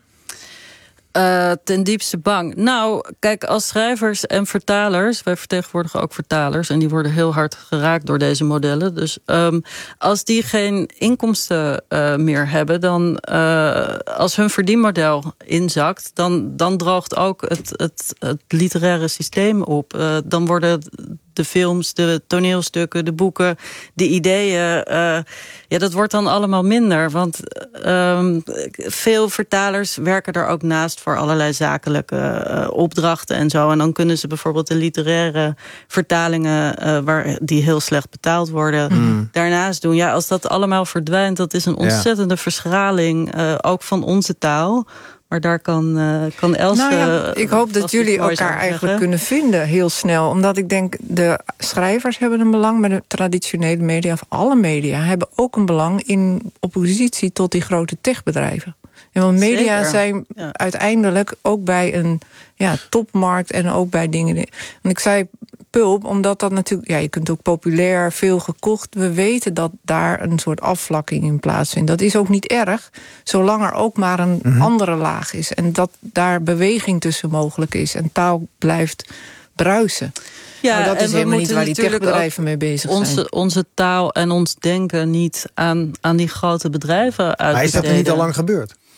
Uh, ten diepste bang. Nou, kijk, als schrijvers en vertalers... wij vertegenwoordigen ook vertalers... en die worden heel hard geraakt door deze modellen. Dus um, als die geen inkomsten uh, meer hebben... dan uh, als hun verdienmodel inzakt... dan, dan droogt ook het, het, het literaire systeem op. Uh, dan worden de films, de toneelstukken, de boeken, de ideeën... Uh, ja, dat wordt dan allemaal minder. Want um, veel vertalers werken er ook naast... voor allerlei zakelijke uh, opdrachten en zo. En dan kunnen ze bijvoorbeeld de literaire vertalingen... Uh, waar die heel slecht betaald worden, mm. daarnaast doen. Ja, als dat allemaal verdwijnt, dat is een ontzettende ja. verschraling... Uh, ook van onze taal... Maar daar kan, uh, kan Els... Nou ja, ik hoop dat jullie elkaar eigenlijk kunnen vinden heel snel. Omdat ik denk, de schrijvers hebben een belang... maar de traditionele media, of alle media... hebben ook een belang in oppositie tot die grote techbedrijven. En want media Zeker. zijn ja. uiteindelijk ook bij een ja, topmarkt... en ook bij dingen... En ik zei pulp, omdat dat natuurlijk... ja, je kunt ook populair, veel gekocht. We weten dat daar een soort afvlakking in plaatsvindt. Dat is ook niet erg, zolang er ook maar een mm-hmm. andere laag is. En dat daar beweging tussen mogelijk is. En taal blijft bruisen. Ja, maar dat is helemaal niet waar die techbedrijven mee bezig onze, zijn. Onze taal en ons denken niet aan, aan die grote bedrijven uitbesteden. Maar is dat er niet al lang gebeurd?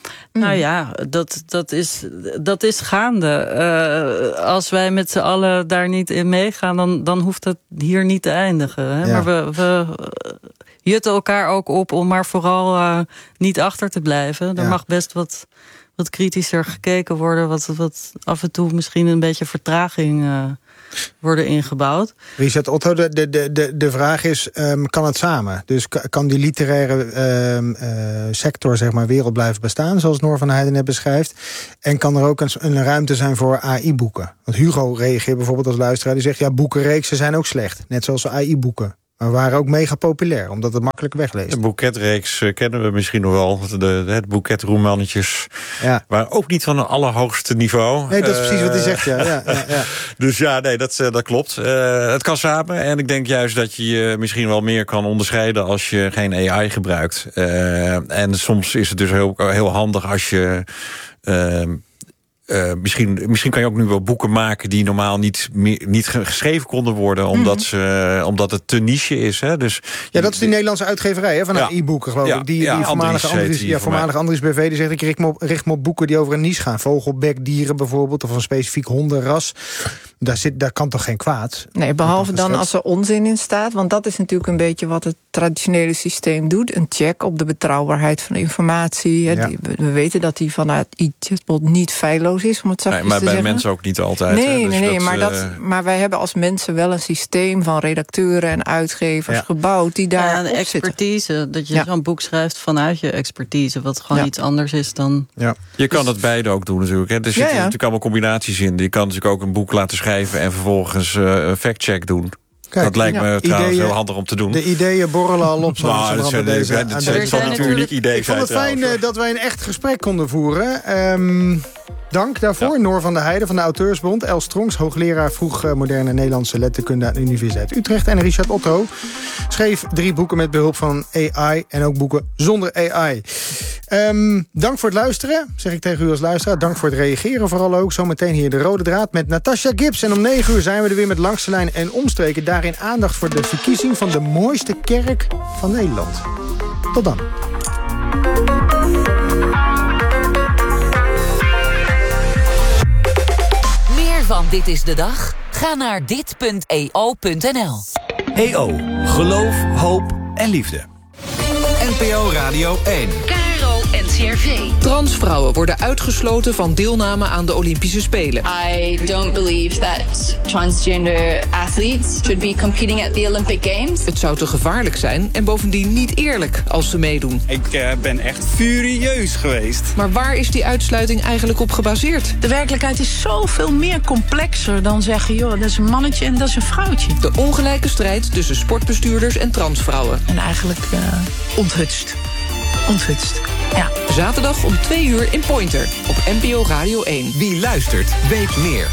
Mm. Nou ja, dat, dat, is, dat is gaande. Uh, als wij met z'n allen daar niet in meegaan, dan, dan hoeft het hier niet te eindigen. Hè? Ja. Maar we, we jutten elkaar ook op om maar vooral uh, niet achter te blijven. Er ja. mag best wat, wat kritischer gekeken worden, wat, wat af en toe misschien een beetje vertraging uh, worden ingebouwd. Richard Otto, de, de, de, de vraag is, um, kan het samen? Dus kan die literaire um, uh, sector, zeg maar, wereld blijven bestaan, zoals Noor van Heijden net beschrijft? En kan er ook een, een ruimte zijn voor A I-boeken? Want Hugo reageert bijvoorbeeld als luisteraar, die zegt, ja, boekenreeksen zijn ook slecht. Net zoals A I-boeken. Maar waren ook mega populair, omdat het makkelijk wegleest. De boeketreeks uh, kennen we misschien nog wel. De, de, het boeketroemannetjes ja. waren ook niet van een allerhoogste niveau. Nee, dat is precies uh, wat hij zegt, ja. ja, ja, ja. Dus ja, nee, dat, dat klopt. Uh, het kan samen. En ik denk juist dat je je misschien wel meer kan onderscheiden als je geen A I gebruikt. Uh, en soms is het dus heel, heel handig als je... Uh, Uh, misschien, misschien kan je ook nu wel boeken maken die normaal niet, meer, niet geschreven konden worden, omdat, ze, uh, omdat het te niche is. Hè? Dus, ja, dat is die Nederlandse uitgeverij hè, van ja. e-boeken, geloof ja. ik. Die, ja, die voormalige Andries, die ja, voormalige Andries B V die zegt, ik richt me, op, richt me op boeken die over een niche gaan. Vogelbekdieren bijvoorbeeld, of een specifiek hondenras. Daar, zit, daar kan toch geen kwaad? Nee, behalve dan als er onzin in staat. Want dat is natuurlijk een beetje wat het traditionele systeem doet. Een check op de betrouwbaarheid van de informatie. Ja. Die, we weten dat die vanuit e-chatbot niet feilloos is, om het zachtjes nee, maar te bij zeggen. mensen ook niet altijd. Nee, hè? Dus nee, nee dat, maar, dat, uh... maar wij hebben als mensen wel een systeem van redacteuren en uitgevers ja. gebouwd die daar ja, de expertise, zitten. Dat je ja. zo'n boek schrijft vanuit je expertise, wat gewoon ja. iets anders is dan... Ja. Je kan dus... het beide ook doen natuurlijk. Hè. Er zitten ja, ja. natuurlijk allemaal combinaties in. Je kan natuurlijk ook een boek laten schrijven en vervolgens uh, een factcheck doen. Kijk, dat lijkt me ja, trouwens ideeën, heel handig om te doen. De ideeën borrelen al op. Nou, dat zijn, deze, de, deze, het zal natuurlijk uniek idee Ik vond het fijn uh, dat wij een echt gesprek konden voeren. Um, dank daarvoor. Ja. Noor van der Heijden van de Auteursbond. Els Stronks, hoogleraar vroeg uh, moderne Nederlandse letterkunde aan de Universiteit Utrecht. En Richard Otto schreef drie boeken met behulp van A I. En ook boeken zonder A I. Um, dank voor het luisteren, zeg ik tegen u als luisteraar. Dank voor het reageren vooral ook. Zometeen hier de Rode Draad met Natasha Gibbs. En om negen uur zijn we er weer met Langs de Lijn en Omstreken. Daarin aandacht voor de verkiezing van de mooiste kerk van Nederland. Tot dan. Meer van Dit is de Dag? Ga naar dit punt e o punt n l. E O. Geloof, hoop en liefde. N P O Radio één. N C R V. Transvrouwen worden uitgesloten van deelname aan de Olympische Spelen. I don't believe that transgender athletes should be competing at the Olympic Games. Het zou te gevaarlijk zijn en bovendien niet eerlijk als ze meedoen. Ik uh, ben echt furieus geweest. Maar waar is die uitsluiting eigenlijk op gebaseerd? De werkelijkheid is zoveel meer complexer dan zeggen, joh, dat is een mannetje en dat is een vrouwtje. De ongelijke strijd tussen sportbestuurders en transvrouwen. En eigenlijk uh, onthutst. Onthutst. Ja. Zaterdag om twee uur in Pointer op N P O Radio één. Wie luistert, weet meer.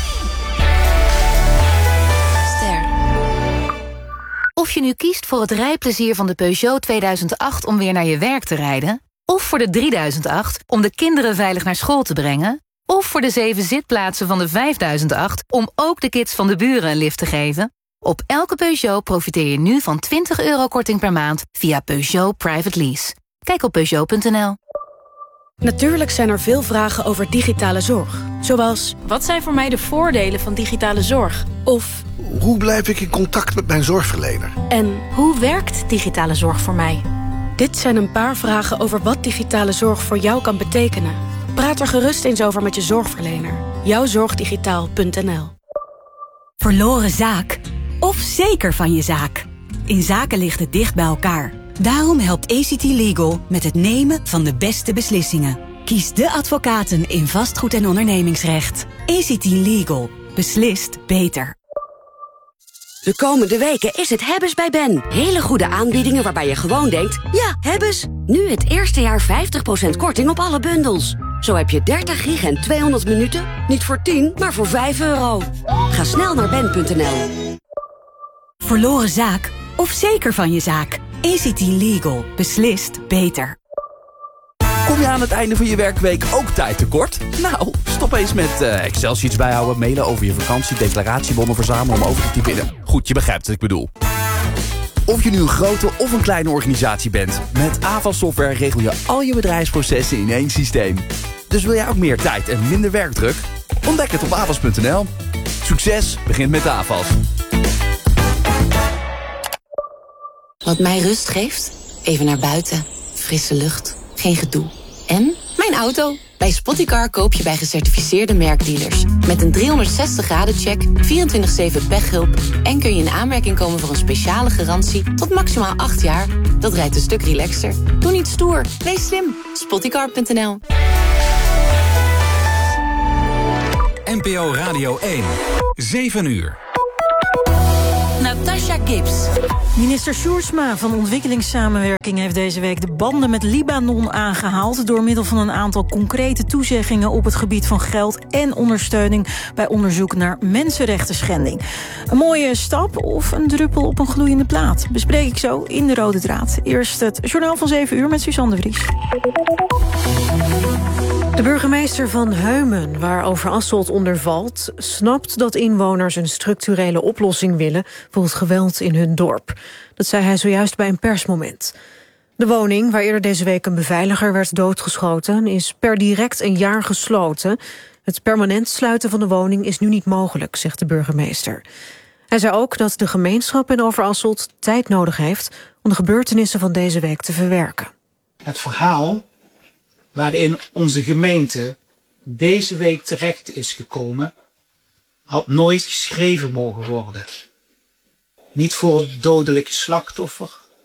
Ster. Of je nu kiest voor het rijplezier van de Peugeot tweeduizend acht om weer naar je werk te rijden, of voor de drieduizend acht om de kinderen veilig naar school te brengen, of voor de zeven zitplaatsen van de vijfduizend acht om ook de kids van de buren een lift te geven, op elke Peugeot profiteer je nu van twintig euro korting per maand via Peugeot Private Lease. Kijk op Peugeot punt n l. Natuurlijk zijn er veel vragen over digitale zorg. Zoals, wat zijn voor mij de voordelen van digitale zorg? Of, hoe blijf ik in contact met mijn zorgverlener? En hoe werkt digitale zorg voor mij? Dit zijn een paar vragen over wat digitale zorg voor jou kan betekenen. Praat er gerust eens over met je zorgverlener. jouwzorgdigitaal punt n l. Verloren zaak? Of zeker van je zaak? In zaken ligt het dicht bij elkaar. Daarom helpt A C T Legal met het nemen van de beste beslissingen. Kies de advocaten in vastgoed- en ondernemingsrecht. A C T Legal. Beslist beter. De komende weken is het Hebbes bij Ben. Hele goede aanbiedingen waarbij je gewoon denkt, ja, Hebbes. Nu het eerste jaar vijftig procent korting op alle bundels. Zo heb je dertig gig en tweehonderd minuten. Niet voor tien, maar voor vijf euro. Ga snel naar ben punt n l. Verloren zaak? Of zeker van je zaak? A C T Legal. Beslist beter. Kom je aan het einde van je werkweek ook tijd tekort? Nou, stop eens met uh, Excel-sheets bijhouden, mailen over je vakantie, declaratiebonnen verzamelen om over te typen. Goed, je begrijpt wat ik bedoel. Of je nu een grote of een kleine organisatie bent, met Avas Software regel je al je bedrijfsprocessen in één systeem. Dus wil jij ook meer tijd en minder werkdruk? Ontdek het op avas punt n l. Succes begint met Avas. Wat mij rust geeft? Even naar buiten. Frisse lucht. Geen gedoe. En mijn auto. Bij Spottycar koop je bij gecertificeerde merkdealers. Met een driehonderdzestig graden check, vierentwintig zeven pechhulp... en kun je in aanmerking komen voor een speciale garantie tot maximaal acht jaar. Dat rijdt een stuk relaxter. Doe niet stoer. Wees slim. Spottycar punt n l. N P O Radio één. zeven uur. Natasha Gibbs. Minister Sjoerdsma van Ontwikkelingssamenwerking heeft deze week de banden met Libanon aangehaald door middel van een aantal concrete toezeggingen op het gebied van geld en ondersteuning bij onderzoek naar mensenrechtenschending. Een mooie stap of een druppel op een gloeiende plaat? Bespreek ik zo in de Rode Draad. Eerst het journaal van zeven uur met Suzanne de Vries. De burgemeester van Heumen, waar Overasselt onder valt, snapt dat inwoners een structurele oplossing willen voor het geweld in hun dorp. Dat zei hij zojuist bij een persmoment. De woning, waar eerder deze week een beveiliger werd doodgeschoten, is per direct een jaar gesloten. Het permanent sluiten van de woning is nu niet mogelijk, zegt de burgemeester. Hij zei ook dat de gemeenschap in Overasselt tijd nodig heeft om de gebeurtenissen van deze week te verwerken. Het verhaal waarin onze gemeente deze week terecht is gekomen, had nooit geschreven mogen worden. Niet voor het dodelijke slachtoffer,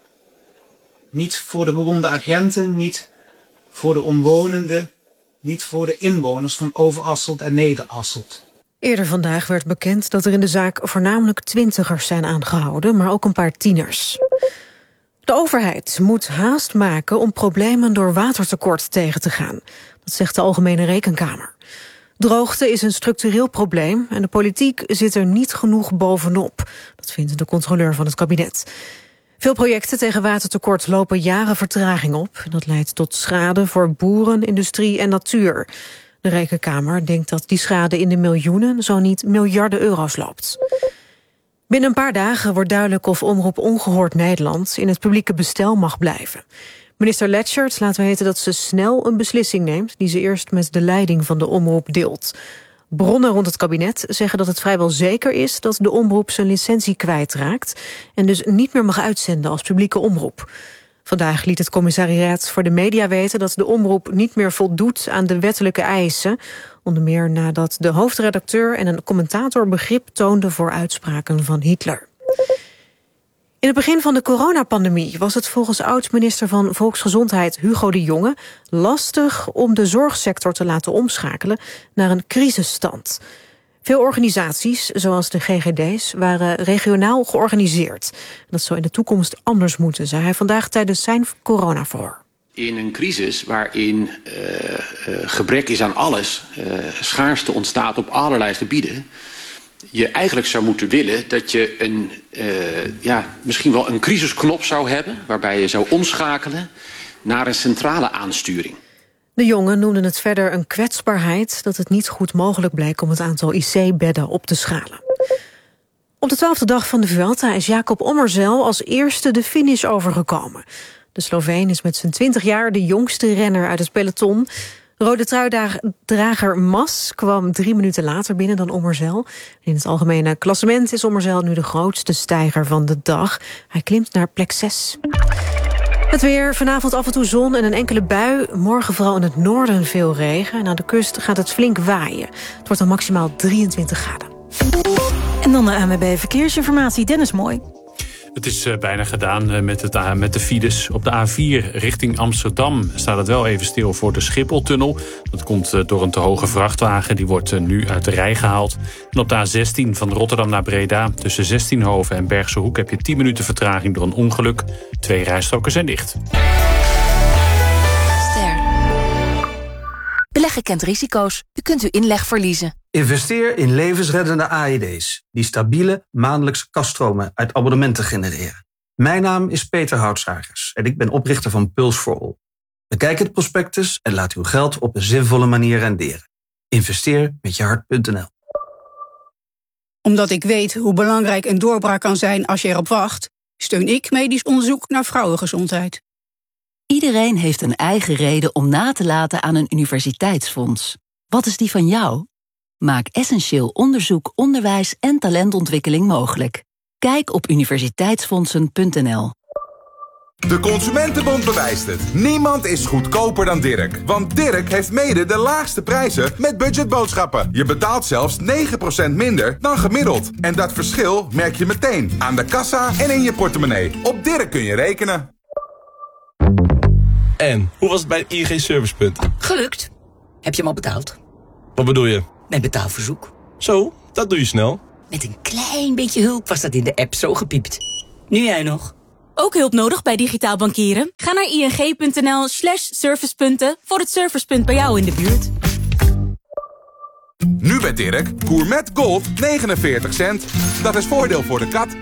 niet voor de gewonde agenten, niet voor de omwonenden, niet voor de inwoners van Overasselt en Nederasselt. Eerder vandaag werd bekend dat er in de zaak voornamelijk twintigers zijn aangehouden, maar ook een paar tieners. De overheid moet haast maken om problemen door watertekort tegen te gaan. Dat zegt de Algemene Rekenkamer. Droogte is een structureel probleem en de politiek zit er niet genoeg bovenop. Dat vindt de controleur van het kabinet. Veel projecten tegen watertekort lopen jaren vertraging op. Dat leidt tot schade voor boeren, industrie en natuur. De Rekenkamer denkt dat die schade in de miljoenen, zo niet miljarden euro's loopt. Binnen een paar dagen wordt duidelijk of Omroep Ongehoord Nederland in het publieke bestel mag blijven. Minister Letchert laat weten dat ze snel een beslissing neemt die ze eerst met de leiding van de omroep deelt. Bronnen rond het kabinet zeggen dat het vrijwel zeker is dat de omroep zijn licentie kwijtraakt en dus niet meer mag uitzenden als publieke omroep. Vandaag liet het commissariaat voor de media weten dat de omroep niet meer voldoet aan de wettelijke eisen, onder meer nadat de hoofdredacteur en een commentator begrip toonden voor uitspraken van Hitler. In het begin van de coronapandemie was het volgens oud-minister van Volksgezondheid Hugo de Jonge lastig om de zorgsector te laten omschakelen naar een crisisstand. Veel organisaties, zoals de G G D's, waren regionaal georganiseerd. Dat zou in de toekomst anders moeten, zei hij vandaag tijdens zijn coronavoor. In een crisis waarin uh, uh, gebrek is aan alles, uh, schaarste ontstaat op allerlei gebieden, je eigenlijk zou moeten willen dat je een, uh, ja, misschien wel een crisisknop zou hebben, waarbij je zou omschakelen naar een centrale aansturing. De jongen noemde het verder een kwetsbaarheid dat het niet goed mogelijk bleek om het aantal I C-bedden op te schalen. Op de twaalfde dag van de Vuelta is Jacob Ommerzel als eerste de finish overgekomen. De Sloveen is met zijn twintig jaar de jongste renner uit het peloton. Rode truidrager Mas kwam drie minuten later binnen dan Ommerzel. In het algemene klassement is Ommerzel nu de grootste stijger van de dag. Hij klimt naar plek zes. Het weer, vanavond af en toe zon en een enkele bui. Morgen vooral in het noorden veel regen. En aan de kust gaat het flink waaien. Het wordt dan maximaal drieëntwintig graden. En dan de A N W B Verkeersinformatie. Dennis Mooi. Het is uh, bijna gedaan uh, met, het, uh, met de files. Op de A vier richting Amsterdam staat het wel even stil voor de Schipholtunnel. Dat komt uh, door een te hoge vrachtwagen. Die wordt uh, nu uit de rij gehaald. En op de A zestien van Rotterdam naar Breda tussen Zestienhoven en Bergse Hoek heb je tien minuten vertraging door een ongeluk. Twee rijstroken zijn dicht. Ster. Beleggen kent risico's. U kunt uw inleg verliezen. Investeer in levensreddende A E D's die stabiele maandelijkse kaststromen uit abonnementen genereren. Mijn naam is Peter Houtsagers en ik ben oprichter van Pulse for All. Bekijk het prospectus en laat uw geld op een zinvolle manier renderen. Investeer met je hart punt n l. Omdat ik weet hoe belangrijk een doorbraak kan zijn als je erop wacht, steun ik medisch onderzoek naar vrouwengezondheid. Iedereen heeft een eigen reden om na te laten aan een universiteitsfonds. Wat is die van jou? Maak essentieel onderzoek, onderwijs en talentontwikkeling mogelijk. Kijk op universiteitsfondsen punt n l. De Consumentenbond bewijst het. Niemand is goedkoper dan Dirk. Want Dirk heeft mede de laagste prijzen met budgetboodschappen. Je betaalt zelfs negen procent minder dan gemiddeld. En dat verschil merk je meteen aan de kassa en in je portemonnee. Op Dirk kun je rekenen. En, hoe was het bij I N G Servicepunt? Gelukt. Heb je hem al betaald? Wat bedoel je? Mijn betaalverzoek. Zo, dat doe je snel. Met een klein beetje hulp was dat in de app zo gepiept. Nu jij nog. Ook hulp nodig bij digitaal bankieren? Ga naar ing.nl slash servicepunten voor het servicepunt bij jou in de buurt. Nu bij Dirk, Gourmet Gold negenenveertig cent. Dat is voordeel voor de kat.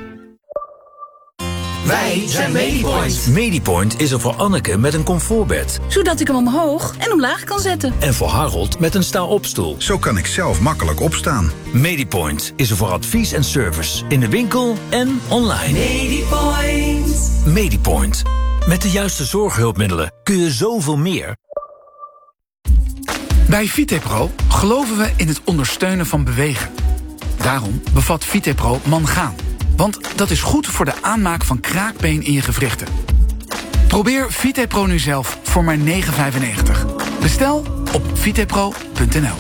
Wij zijn Medipoint. Medipoint is er voor Anneke met een comfortbed. Zodat ik hem omhoog en omlaag kan zetten. En voor Harold met een sta-opstoel. Zo kan ik zelf makkelijk opstaan. Medipoint is er voor advies en service. In de winkel en online. Medipoint. Medipoint. Met de juiste zorghulpmiddelen kun je zoveel meer. Bij Vitepro geloven we in het ondersteunen van bewegen. Daarom bevat Vitepro mangaan. Want dat is goed voor de aanmaak van kraakbeen in je gewrichten. Probeer Vitepro nu zelf voor maar negen vijfennegentig. Bestel op vitepro punt n l.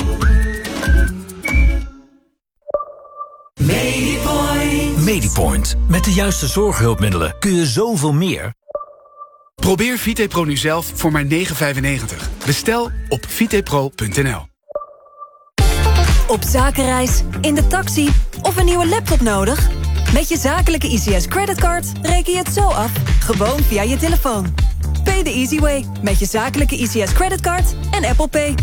Medipoint. Medipoint. Met de juiste zorghulpmiddelen kun je zoveel meer. Probeer Vitepro nu zelf voor maar negen vijfennegentig. Bestel op vitepro punt n l. Op zakenreis, in de taxi of een nieuwe laptop nodig? Met je zakelijke I C S creditcard reken je het zo af, gewoon via je telefoon. Pay the easy way met je zakelijke I C S creditcard en Apple Pay.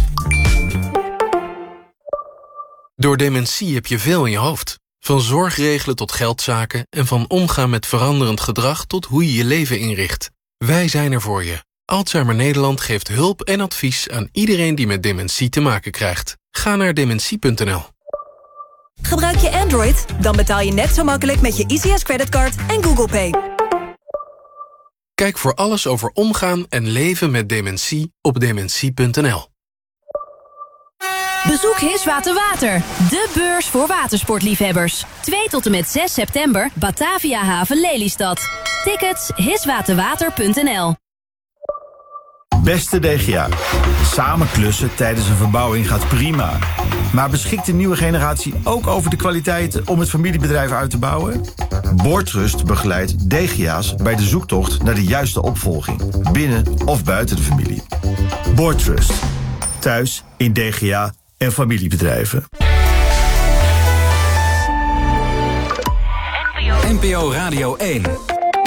Door dementie heb je veel in je hoofd. Van zorgregelen tot geldzaken en van omgaan met veranderend gedrag tot hoe je je leven inricht. Wij zijn er voor je. Alzheimer Nederland geeft hulp en advies aan iedereen die met dementie te maken krijgt. Ga naar dementie punt n l. Gebruik je Android? Dan betaal je net zo makkelijk met je I C S creditcard en Google Pay. Kijk voor alles over omgaan en leven met dementie op dementie punt n l. Bezoek Hiswater Water, de beurs voor watersportliefhebbers. twee tot en met zes september, Batavia Haven Lelystad. Tickets hiswaterwater punt n l. Beste D G A, samen klussen tijdens een verbouwing gaat prima. Maar beschikt de nieuwe generatie ook over de kwaliteiten om het familiebedrijf uit te bouwen? Boortrust begeleidt D G A's bij de zoektocht naar de juiste opvolging, binnen of buiten de familie. Boortrust, thuis in D G A en familiebedrijven. N P O Radio één.